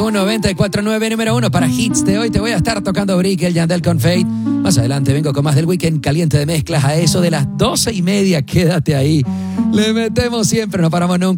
un 94.9 número 1 para hits de hoy. Te voy a estar tocando Brickell, Yandel con Fate. Más adelante vengo con más del weekend caliente de mezclas a eso de las 12:30. Quédate ahí. Le metemos siempre, no paramos nunca.